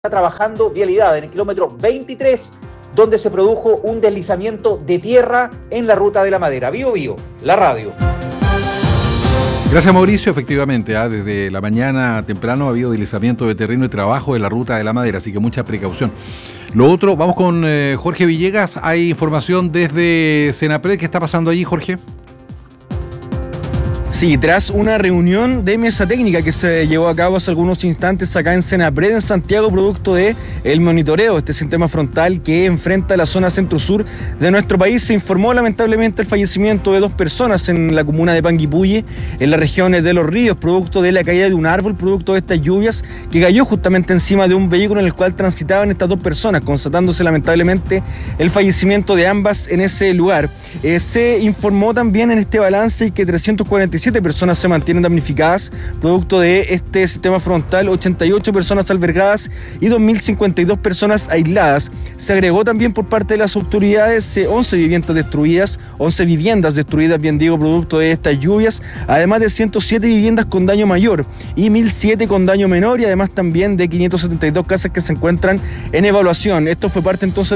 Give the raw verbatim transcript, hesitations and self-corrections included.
Está trabajando vialidad en el kilómetro veintitrés, donde se produjo un deslizamiento de tierra en la ruta de la Madera. Bío Bío, la radio. Gracias, Mauricio. Efectivamente, ¿eh? desde la mañana temprano ha habido deslizamiento de terreno y trabajo en la ruta de la Madera, así que mucha precaución. Lo otro, vamos con eh, Jorge Villegas. Hay información desde Senapred. ¿Qué está pasando allí, Jorge? Sí, tras una reunión de mesa técnica que se llevó a cabo hace algunos instantes acá en Senapred, en Santiago, producto de el monitoreo, este sistema frontal que enfrenta la zona centro-sur de nuestro país, se informó lamentablemente el fallecimiento de dos personas en la comuna de Panguipulli, en las regiones de Los Ríos, producto de la caída de un árbol, producto de estas lluvias que cayó justamente encima de un vehículo en el cual transitaban estas dos personas, constatándose lamentablemente el fallecimiento de ambas en ese lugar. Eh, se informó también en este balance que trescientas cuarenta y siete personas se mantienen damnificadas producto de este sistema frontal, ochenta y ocho personas albergadas y dos mil cincuenta y dos personas aisladas. Se agregó también por parte de las autoridades eh, once viviendas destruidas, once viviendas destruidas, bien digo, producto de estas lluvias, además de ciento siete viviendas con daño mayor y mil siete con daño menor, y además también de quinientas setenta y dos casas que se encuentran en evaluación. Esto fue parte entonces